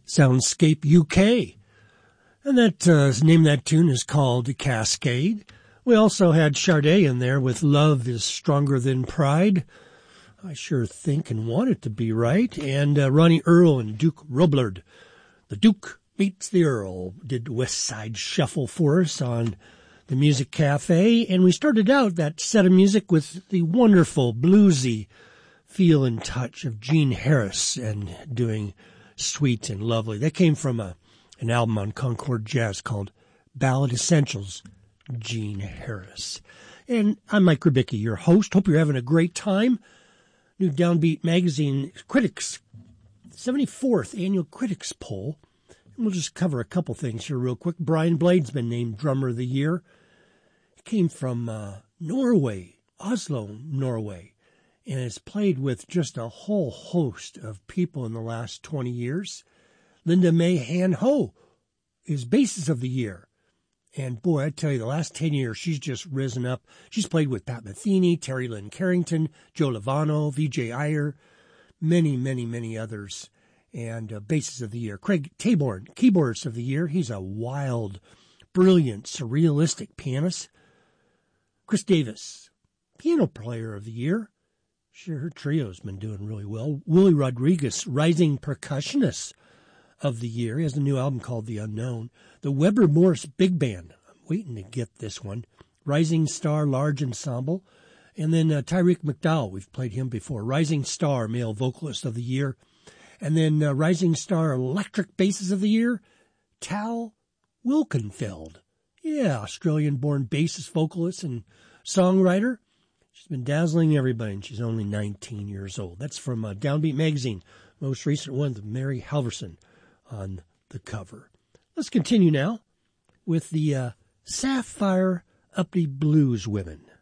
Soundscape UK. And that name of that tune is called Cascade. We also had Sade in there with Love is Stronger Than Pride. I sure think and want it to be right. And Ronnie Earl and Duke Roblard. The Duke Meets the Earl did West Side Shuffle for us on the Music Cafe. And we started out that set of music with the wonderful bluesy feel and touch of Gene Harris and doing Sweet and Lovely. That came from an album on Concord Jazz called Ballad Essentials, Gene Harris. And I'm Mike Ribicki, your host. Hope you're having a great time. New Downbeat Magazine Critics, 74th Annual Critics Poll. And we'll just cover a couple things here real quick. Brian Blade's been named Drummer of the Year. He came from Norway, Oslo, Norway, and has played with just a whole host of people in the last 20 years. Linda May Han Ho is Bassist of the Year. And boy, I tell you, the last 10 years, she's just risen up. She's played with Pat Metheny, Terry Lynn Carrington, Joe Lovano, Vijay Iyer, many, many, many others. And Bassist of the Year. Craig Taborn, Keyboardist of the Year. He's a wild, brilliant, surrealistic pianist. Chris Davis, Piano Player of the Year. Sure, her trio's been doing really well. Willie Rodriguez, Rising Percussionist of the Year. He has a new album called The Unknown. The Weber Morris Big Band. I'm waiting to get this one. Rising Star Large Ensemble. And then Tyreek McDowell. We've played him before. Rising Star Male Vocalist of the Year. And then Rising Star Electric Basses of the Year. Tal Wilkenfeld. Yeah, Australian-born bassist, vocalist, and songwriter. She's been dazzling everybody, and she's only 19 years old. That's from Downbeat Magazine. Most recent one with Mary Halverson on the cover. Let's continue now with the Sapphire Uppity Blues Women.